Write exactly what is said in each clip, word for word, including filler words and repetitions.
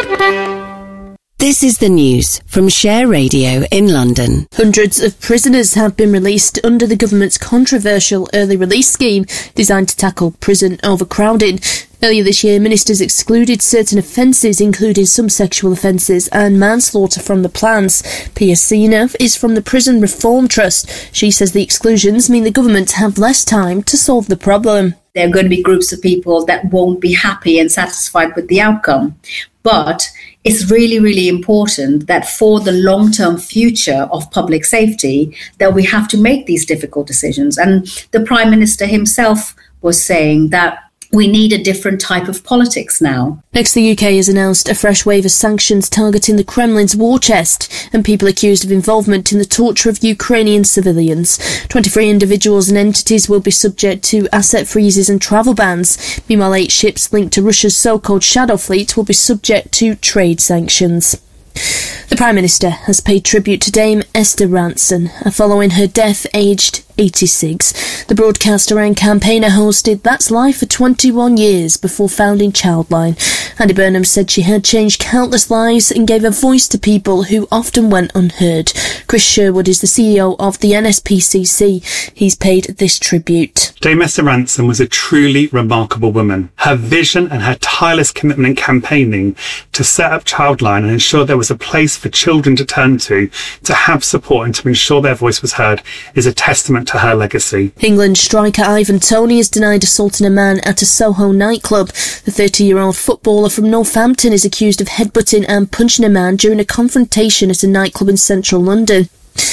This is the news from Share Radio in London. Hundreds of prisoners have been released under the government's controversial early release scheme designed to tackle prison overcrowding. Earlier this year, ministers excluded certain offences, including some sexual offences and manslaughter, from the plans. Pia Sina is from the Prison Reform Trust. She says the exclusions mean the government have less time to solve the problem. There are going to be groups of people that won't be happy and satisfied with the outcome. But it's really, really important that for the long-term future of public safety, that we have to make these difficult decisions. And the Prime Minister himself was saying that we need a different type of politics now. Next, the U K has announced a fresh wave of sanctions targeting the Kremlin's war chest and people accused of involvement in the torture of Ukrainian civilians. twenty-three individuals and entities will be subject to asset freezes and travel bans. Meanwhile, eight ships linked to Russia's so-called shadow fleet will be subject to trade sanctions. The Prime Minister has paid tribute to Dame Esther Rantzen following her death, aged eighty-six. The broadcaster and campaigner hosted That's Life for twenty-one years before founding Childline. Andy Burnham said she had changed countless lives and gave a voice to people who often went unheard. Chris Sherwood is the C E O of the N S P C C. He's paid this tribute. Dame Esther Rantzen was a truly remarkable woman. Her vision and her tireless commitment in campaigning to set up Childline and ensure there was a place for children to turn to, to have support and to ensure their voice was heard, is a testament to her legacy. England striker Ivan Toney is denied assaulting a man at a Soho nightclub. The thirty-year-old footballer from Northampton is accused of headbutting and punching a man during a confrontation at a nightclub in central London.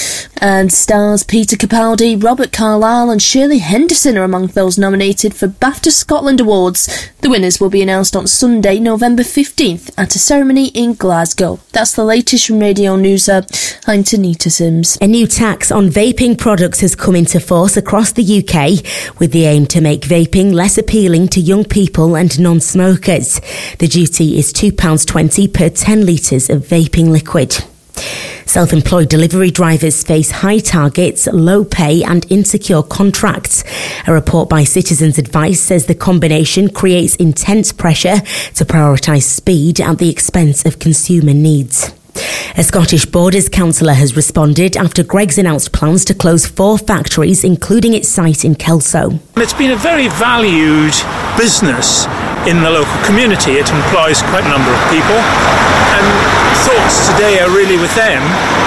And stars Peter Capaldi, Robert Carlyle and Shirley Henderson are among those nominated for BAFTA Scotland Awards. The winners will be announced on Sunday, November fifteenth at a ceremony in Glasgow. That's the latest from Radio News. I'm Tanita Sims. A new tax on vaping products has come into force across the U K with the aim to make vaping less appealing to young people and non-smokers. The duty is two pounds twenty per ten litres of vaping liquid. Self-employed delivery drivers face high targets, low pay and insecure contracts. A report by Citizens Advice says the combination creates intense pressure to prioritise speed at the expense of consumer needs. A Scottish Borders councillor has responded after Greggs announced plans to close four factories, including its site in Kelso. It's been a very valued business in the local community. It employs quite a number of people, and thoughts today are really with them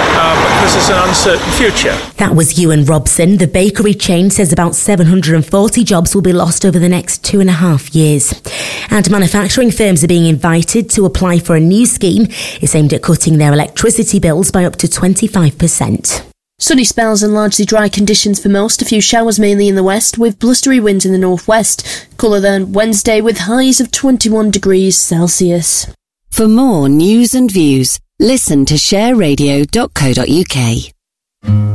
uh, because it's an uncertain future. That was Ewan Robson. The bakery chain says about seven hundred forty jobs will be lost over the next two and a half years. And manufacturing firms are being invited to apply for a new scheme. It's aimed at cutting their electricity bills by up to twenty-five percent. Sunny spells and largely dry conditions for most. A few showers mainly in the west, with blustery winds in the northwest. Cooler than Wednesday, with highs of twenty-one degrees Celsius. For more news and views, listen to share radio dot co dot uk.